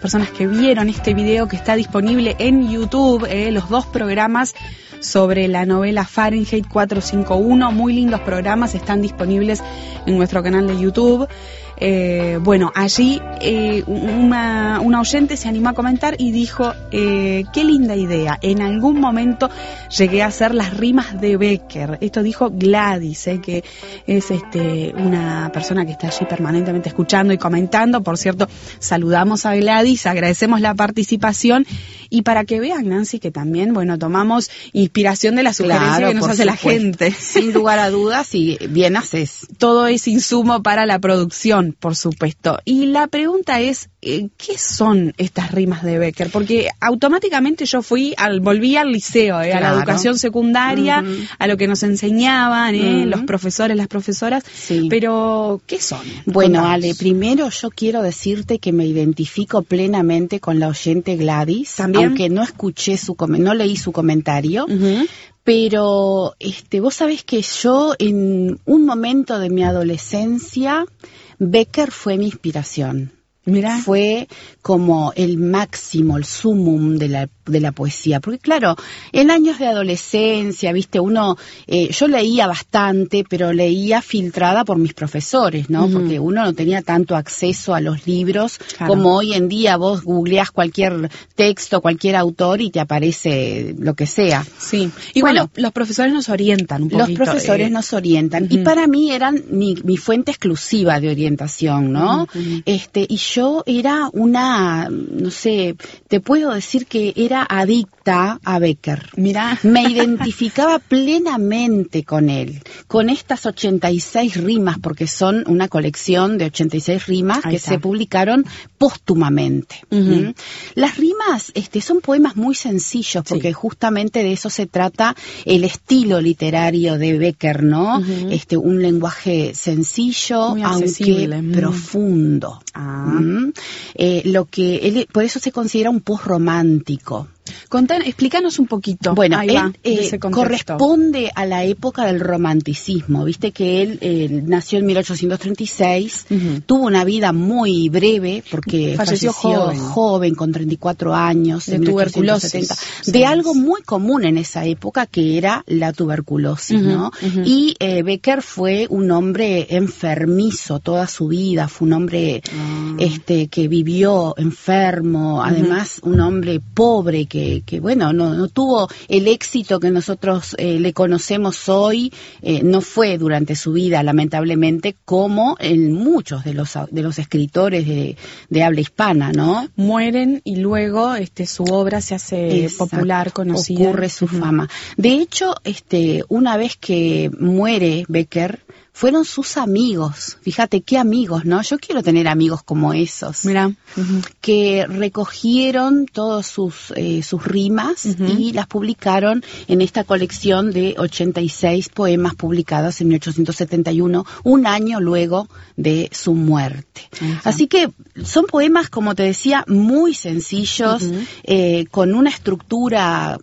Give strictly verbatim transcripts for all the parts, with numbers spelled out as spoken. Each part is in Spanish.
personas que vieron este video que está disponible en YouTube, eh, los dos programas sobre la novela Fahrenheit cuatrocientos cincuenta y uno, muy lindos programas, están disponibles en nuestro canal de YouTube. Eh, bueno, allí eh, una, una oyente se animó a comentar y dijo, eh, qué linda idea, en algún momento llegué a hacer las rimas de Becker. Esto dijo Gladys, eh, que es este una persona que está allí permanentemente escuchando y comentando. Por cierto, saludamos a Gladys, agradecemos la participación, y para que vean, Nancy, que también, bueno, tomamos inspiración de la sugerencia claro, que nos hace supuesto. la gente. Sin lugar a dudas, y bien haces. Todo es insumo para la producción, por supuesto. Y la pregunta es, eh, ¿qué son estas rimas de Becker? Porque automáticamente yo fui, al, volví al liceo, eh, claro. a la educación secundaria, uh-huh. a lo que nos enseñaban, eh, uh-huh. los profesores, las profesoras. Sí. Pero, ¿qué son? Bueno, Contanos. Ale, primero yo quiero decirte que me identifico plenamente con la oyente Gladys, ¿también? Aunque no escuché su com- no leí su comentario. Uh-huh. Pero este, vos sabés que yo en un momento de mi adolescencia, Becker fue mi inspiración. Mirá. Fue como el máximo, el sumum de la, de la poesía. Porque claro, en años de adolescencia, viste, uno, eh, yo leía bastante, pero leía filtrada por mis profesores, ¿no? Uh-huh. Porque uno no tenía tanto acceso a los libros, claro, como hoy en día vos googleás cualquier texto, cualquier autor y te aparece lo que sea. Sí. Igual bueno, los, los profesores nos orientan un poquito. Los profesores eh... nos orientan. Uh-huh. Y para mí eran mi, mi fuente exclusiva de orientación, ¿no? Uh-huh. Este, y yo era una, no sé, te puedo decir que era adicta a Becker. Mirá. Me identificaba plenamente con él, con estas ochenta y seis rimas, porque son una colección de ochenta y seis rimas Ahí que está. se publicaron póstumamente. Uh-huh. ¿Mm? Las rimas este, son poemas muy sencillos, porque sí. justamente de eso se trata el estilo literario de Becker, ¿no? Uh-huh. Este, un lenguaje sencillo, muy aunque mm. profundo. Ah. ¿Mm? Eh, lo que él, por eso se considera un postromántico. Contan, explícanos un poquito. Bueno, Ahí él va, eh, corresponde a la época del romanticismo. Viste que él eh, nació en mil ochocientos treinta y seis, uh-huh. tuvo una vida muy breve porque falleció, falleció joven. joven, con treinta y cuatro años, de en tuberculosis. de sí. algo muy común en esa época que era la tuberculosis, uh-huh, ¿no? Uh-huh. Y eh, Becker fue un hombre enfermizo toda su vida, fue un hombre uh-huh. este que vivió enfermo, uh-huh. además un hombre pobre que, que bueno, no, no tuvo el éxito que nosotros eh, le conocemos hoy, eh, no fue durante su vida, lamentablemente, como en muchos de los de los escritores de, de habla hispana, ¿no? Mueren y luego este su obra se hace Exacto. popular, conocida. Ocurre su uh-huh. fama. De hecho, este, una vez que muere Becker, fueron sus amigos, fíjate qué amigos, ¿no? Yo quiero tener amigos como esos. Mirá. Uh-huh. Que recogieron todas sus, eh, sus rimas uh-huh. y las publicaron en esta colección de ochenta y seis poemas publicados en mil ochocientos setenta y uno, un año luego de su muerte. Uh-huh. Así que son poemas, como te decía, muy sencillos, uh-huh. eh, con una estructura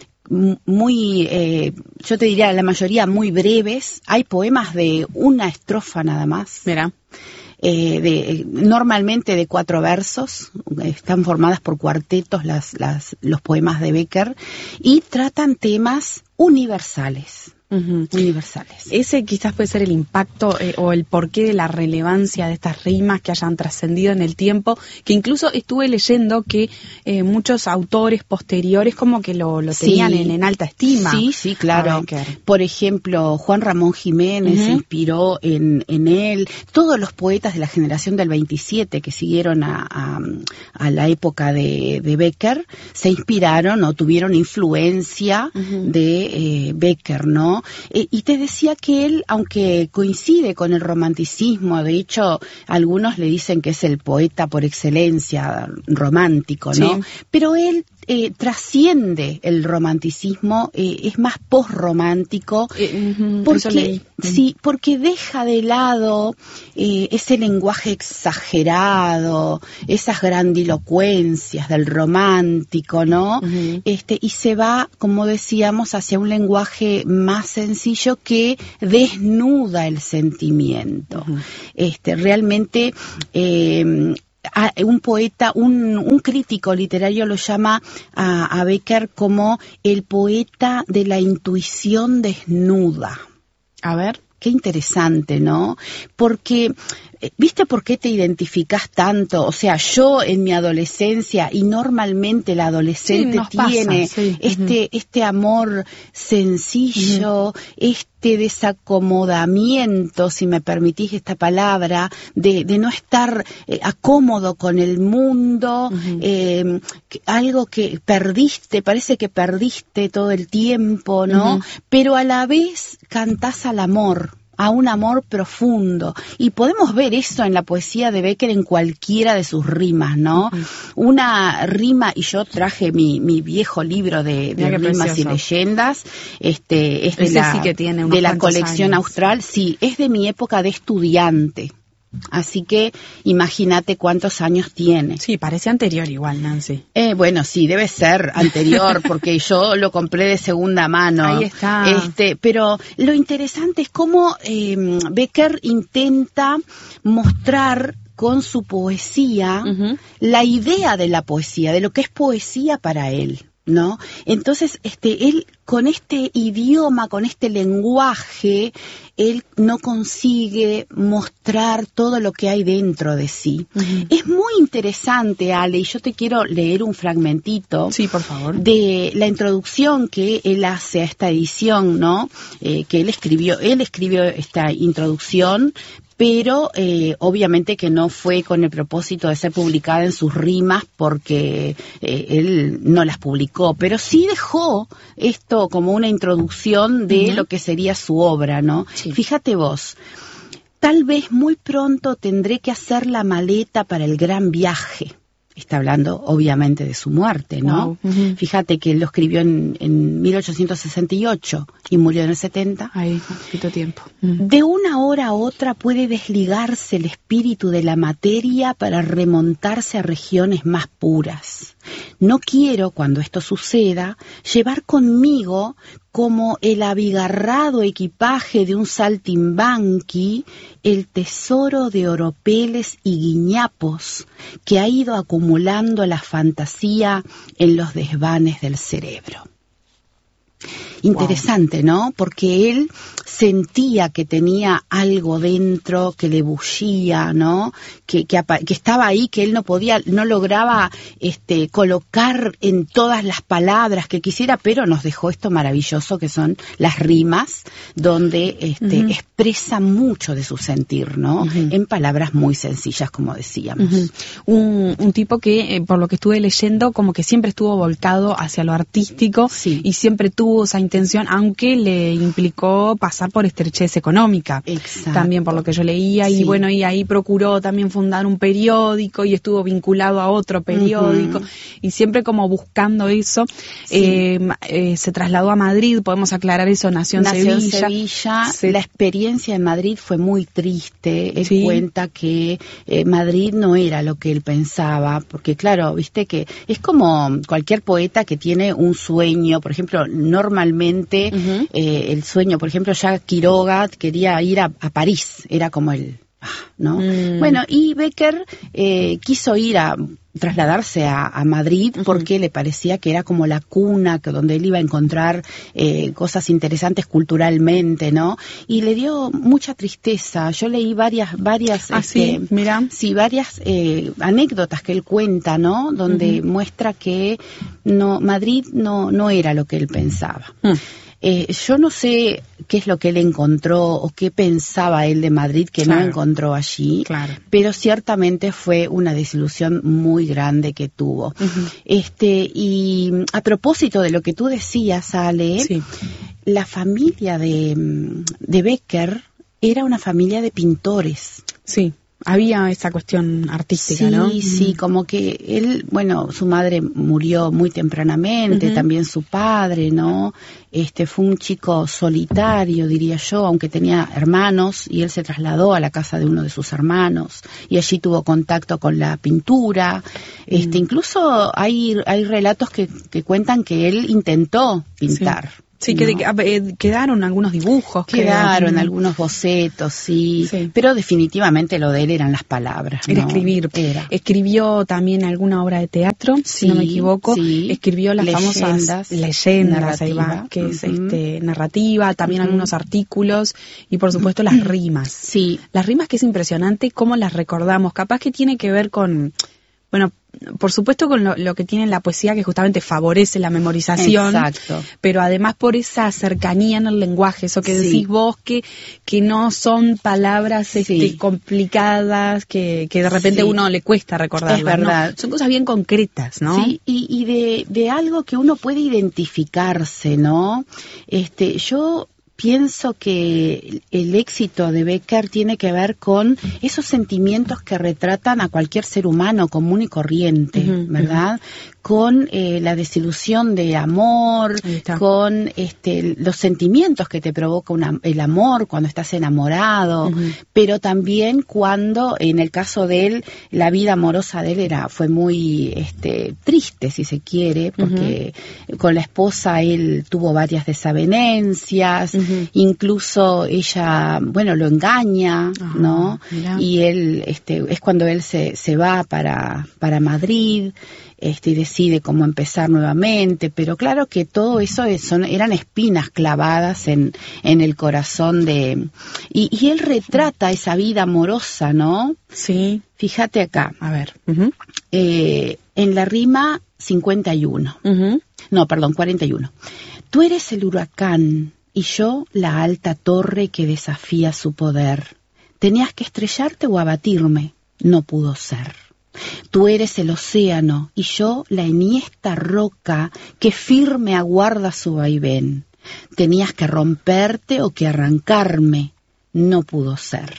muy, eh, yo te diría la mayoría muy breves. Hay poemas de una estrofa nada más. Mira. Eh, de, normalmente de cuatro versos, están formadas por cuartetos las, las, los poemas de Becker y tratan temas universales. Uh-huh. Universales. Ese quizás puede ser el impacto eh, o el porqué de la relevancia de estas rimas que hayan trascendido en el tiempo, que incluso estuve leyendo que eh, muchos autores posteriores como que lo, lo tenían sí. en, en alta estima. Sí, sí, claro. Por ejemplo, Juan Ramón Jiménez uh-huh. se inspiró en, en él. Todos los poetas de la generación del veintisiete que siguieron a, a, a la época de, de Becker se inspiraron o tuvieron influencia uh-huh. de eh, Becker, ¿no? Eh, y te decía que él, aunque coincide con el romanticismo, de hecho, algunos le dicen que es el poeta por excelencia romántico, ¿no? Sí. Pero él eh, trasciende el romanticismo, eh, es más posromántico, eh, uh-huh, porque, sí, porque deja de lado eh, ese lenguaje exagerado, esas grandilocuencias del romántico, ¿no? Uh-huh. Este, y se va, como decíamos, hacia un lenguaje más sencillo que desnuda el sentimiento. Uh-huh. Este, realmente eh, a, un poeta, un, un crítico literario lo llama a, a Becker como el poeta de la intuición desnuda. A ver. Qué interesante, ¿no? Porque, ¿viste por qué te identificás tanto? O sea, yo en mi adolescencia, y normalmente el adolescente sí, tiene pasa, sí. este, uh-huh. este amor sencillo, uh-huh. este desacomodamiento, si me permitís esta palabra, de, de no estar eh, acómodo con el mundo, uh-huh. eh, que, algo que perdiste, parece que perdiste todo el tiempo, ¿no? Uh-huh. Pero a la vez cantás al amor, a un amor profundo, y podemos ver eso en la poesía de Becker en cualquiera de sus rimas, ¿no? Uh-huh. Una rima, y yo traje mi, mi viejo libro de, de rimas precioso. Y leyendas, este es de Ese la, sí que tiene de la colección años. Austral, sí, es de mi época de estudiante. Así que imagínate cuántos años tiene. Sí, parece anterior igual, Nancy. Eh, bueno, sí, debe ser anterior, porque yo lo compré de segunda mano. Ahí está. Este, pero lo interesante es cómo eh, Becker intenta mostrar con su poesía uh-huh. la idea de la poesía, de lo que es poesía para él, ¿no? Entonces, este, él con este idioma, con este lenguaje, él no consigue mostrar todo lo que hay dentro de sí. Uh-huh. Es muy interesante, Ale, y yo te quiero leer un fragmentito. Sí, por favor. De la introducción que él hace a esta edición, ¿no? Eh, que él escribió, él escribió esta introducción, pero eh, obviamente que no fue con el propósito de ser publicada en sus rimas, porque eh, él no las publicó, pero sí dejó esto como una introducción de uh-huh. lo que sería su obra, ¿no? Sí. Fíjate vos, tal vez muy pronto tendré que hacer la maleta para el gran viaje. Está hablando, obviamente, de su muerte, ¿no? Wow. Uh-huh. Fíjate que él lo escribió en, en mil ochocientos sesenta y ocho y murió en el setenta. Ahí, poquito tiempo. Uh-huh. De una hora a otra puede desligarse el espíritu de la materia para remontarse a regiones más puras. No quiero, cuando esto suceda, llevar conmigo como el abigarrado equipaje de un saltimbanqui, el tesoro de oropeles y guiñapos que ha ido acumulando la fantasía en los desvanes del cerebro. Interesante, wow. ¿no? Porque él sentía que tenía algo dentro que le bullía, ¿no? Que, que, que estaba ahí, que él no podía, no lograba este, colocar en todas las palabras que quisiera, pero nos dejó esto maravilloso que son las rimas, donde este, uh-huh. expresa mucho de su sentir, ¿no? Uh-huh. En palabras muy sencillas, como decíamos. Uh-huh. Un, un tipo que, eh, por lo que estuve leyendo, como que siempre estuvo volcado hacia lo artístico, sí. y siempre tuvo esa intención, aunque le implicó pasar por estrechez económica. Exacto. También por lo que yo leía, sí. y bueno, y ahí procuró también fundar un periódico y estuvo vinculado a otro periódico, uh-huh. y siempre como buscando eso. Sí. Eh, eh, se trasladó a Madrid, podemos aclarar eso, nació en nació Sevilla. En Sevilla. Se... La experiencia en Madrid fue muy triste. Él sí. cuenta que eh, Madrid no era lo que él pensaba, porque claro, viste que es como cualquier poeta que tiene un sueño, por ejemplo, normalmente uh-huh. eh, el sueño, por ejemplo, ya Quiroga quería ir a, a París, era como el, ¿no? Mm. Bueno, y Becker eh, quiso ir a trasladarse a, a Madrid uh-huh. porque le parecía que era como la cuna, que donde él iba a encontrar eh, cosas interesantes culturalmente, ¿no? Y le dio mucha tristeza. Yo leí varias, varias, ah, este, sí, mira, sí, varias eh, anécdotas que él cuenta, ¿no? Donde uh-huh. muestra que no, Madrid no, no era lo que él pensaba. Uh-huh. Eh, yo no sé qué es lo que él encontró o qué pensaba él de Madrid que claro. no encontró allí, claro. pero ciertamente fue una desilusión muy grande que tuvo. Uh-huh. Este, y a propósito de lo que tú decías, Ale, sí. la familia de, de Becker era una familia de pintores. Sí. Había esa cuestión artística, sí, ¿no? Sí, sí, como que él, bueno, su madre murió muy tempranamente, uh-huh. también su padre, ¿no? Este, fue un chico solitario, diría yo, aunque tenía hermanos, y él se trasladó a la casa de uno de sus hermanos, y allí tuvo contacto con la pintura. Este, uh-huh. incluso hay, hay relatos que, que cuentan que él intentó pintar. Sí. Sí, que, ¿no? de, eh, quedaron algunos dibujos. Quedaron creo. algunos bocetos, sí, sí, pero definitivamente lo de él eran las palabras. Era ¿no? escribir. Era. Escribió también alguna obra de teatro, Sí, si no me equivoco. Sí. Escribió las leyendas, famosas leyendas, narrativa. ahí va, que uh-huh. es este narrativa, también uh-huh. algunos artículos y por supuesto las rimas. Sí. Las rimas, que es impresionante cómo las recordamos. Capaz que tiene que ver con, bueno, por supuesto con lo, lo que tiene la poesía, que justamente favorece la memorización. Exacto. Pero además por esa cercanía en el lenguaje, eso que sí. decís vos, que, que no son palabras sí. este, complicadas, que, que de repente sí. uno le cuesta recordarlas. Es verdad. ¿no? Son cosas bien concretas, ¿no? Sí, y, y de, de algo que uno puede identificarse, ¿no? Este, yo pienso que el éxito de Bécquer tiene que ver con esos sentimientos que retratan a cualquier ser humano común y corriente, uh-huh, ¿verdad? Uh-huh. Con eh, la desilusión de amor, con este, los sentimientos que te provoca una, el amor cuando estás enamorado, uh-huh. pero también cuando, en el caso de él, la vida amorosa de él era fue muy este, triste, si se quiere, porque uh-huh. con la esposa él tuvo varias desavenencias, uh-huh. incluso ella, bueno, lo engaña, uh-huh. ¿no? Mirá. Y él, este, es cuando él se, se va para, para Madrid, Este, y decide cómo empezar nuevamente, pero claro que todo eso es, son, eran espinas clavadas en, en el corazón de... Y, y él retrata esa vida amorosa, ¿no? Sí. Fíjate acá. A ver. Uh-huh. Eh, en la rima cincuenta y uno. Uh-huh. No, perdón, cuarenta y uno. Tú eres el huracán y yo la alta torre que desafía su poder. Tenías que estrellarte o abatirme. No pudo ser. Tú eres el océano y yo la enhiesta roca que firme aguarda su vaivén. Tenías que romperte o que arrancarme, no pudo ser.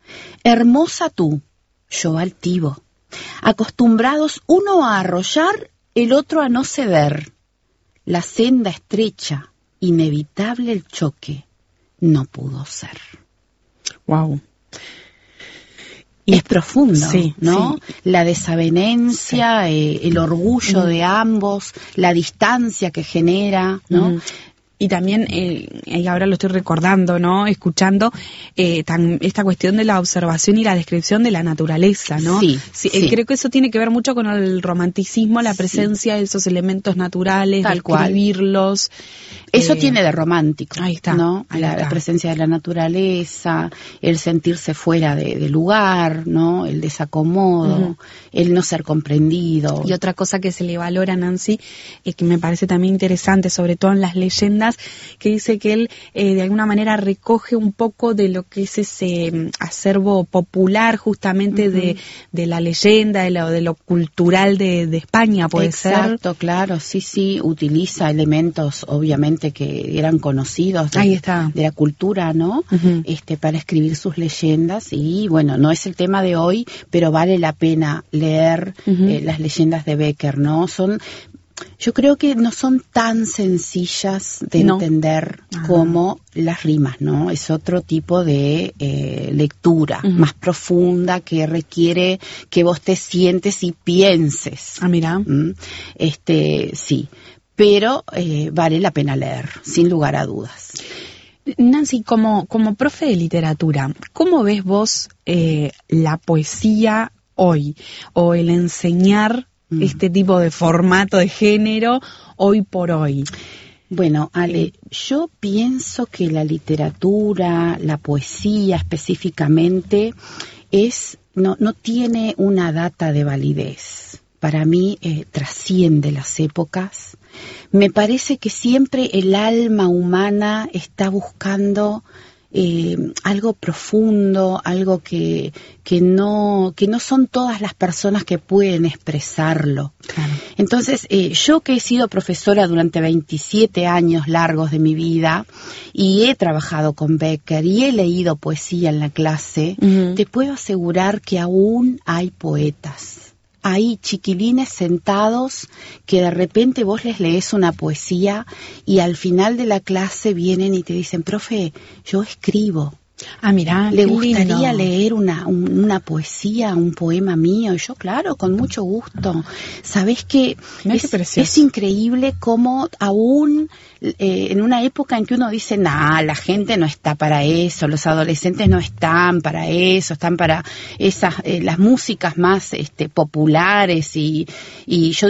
Hermosa tú, yo altivo, acostumbrados uno a arrollar, el otro a no ceder. La senda estrecha, inevitable el choque, no pudo ser. Wow. Y es profundo, sí, ¿no? Sí. La desavenencia, sí. eh, el orgullo mm. de ambos, la distancia que genera, ¿no? Mm. Y también, eh, y ahora lo estoy recordando, ¿no? Escuchando eh, tan, esta cuestión de la observación y la descripción de la naturaleza, ¿no? Sí, sí, sí. Eh, creo que eso tiene que ver mucho con el romanticismo, la presencia sí. de esos elementos naturales, Tal de escribirlos. Eso eh, tiene de romántico, ahí está, ¿no? ahí la, está. la presencia de la naturaleza, el sentirse fuera de, de lugar, ¿no? El desacomodo, uh-huh. el no ser comprendido. Y otra cosa que se le valora, Nancy, y que me parece también interesante, sobre todo en las leyendas, que dice que él eh, de alguna manera recoge un poco de lo que es ese um, acervo popular justamente uh-huh. de, de la leyenda, de lo, de lo cultural de, de España, puede Exacto, ser. Exacto, claro, sí, sí, utiliza elementos obviamente que eran conocidos de, Ahí está. de la cultura, ¿no? Uh-huh. Este, para escribir sus leyendas y bueno, no es el tema de hoy, pero vale la pena leer uh-huh. eh, las leyendas de Bécquer, ¿no? Son Yo creo que no son tan sencillas de no. entender Ajá. como las rimas, ¿no? Es otro tipo de eh, lectura, uh-huh. más profunda, que requiere que vos te sientes y pienses. Ah, mira. ¿Mm? Este, sí, pero eh, vale la pena leer, sin lugar a dudas. Nancy, como, como profe de literatura, ¿cómo ves vos eh, la poesía hoy? O el enseñar mm. este tipo de formato de género hoy por hoy. Bueno, Ale, yo pienso que la literatura, la poesía específicamente, es no, no tiene una data de validez. Para mí eh, trasciende las épocas. Me parece que siempre el alma humana está buscando eh, algo profundo, algo que, que, no, que no son todas las personas que pueden expresarlo. Claro. Entonces, eh, yo que he sido profesora durante veintisiete años largos de mi vida y he trabajado con Bécquer y he leído poesía en la clase, uh-huh. te puedo asegurar que aún hay poetas. Hay chiquilines sentados que de repente vos les lees una poesía y al final de la clase vienen y te dicen, profe, yo escribo, Ah, mirá, ¿Le qué gustaría lindo. leer una, un- una poesía, un poema mío? Y yo, claro, con mucho gusto. ¿Sabés qué? Mirá qué Es, precioso. es increíble cómo aún eh, en una época en que uno dice, nah, la gente no está para eso, los adolescentes no están para eso, están para esas, eh, las músicas más este, populares y, y yo